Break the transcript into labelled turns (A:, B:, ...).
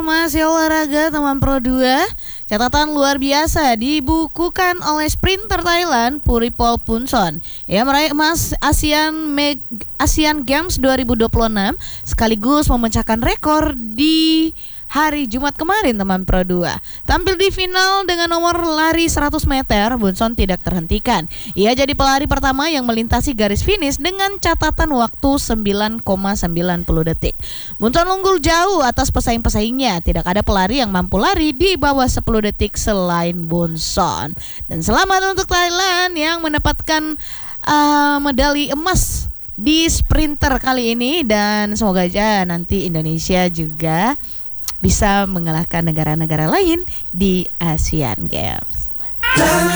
A: Masih olahraga teman Pro 2. Catatan luar biasa dibukukan oleh sprinter Thailand Puripol Punson. Ia meraih emas Asian Games 2026 sekaligus memecahkan rekor di hari Jumat kemarin teman Pro 2. Tampil di final dengan nomor lari 100 meter, Punson tidak terhentikan. Ia jadi pelari pertama yang melintasi garis finish dengan catatan waktu 9,90 detik. Punson unggul jauh atas pesaing-pesaingnya. Tidak ada pelari yang mampu lari di bawah 10 detik selain Punson. Dan selamat untuk Thailand yang mendapatkan medali emas di sprinter kali ini, dan semoga aja nanti Indonesia juga bisa mengalahkan negara-negara lain di Asian Games.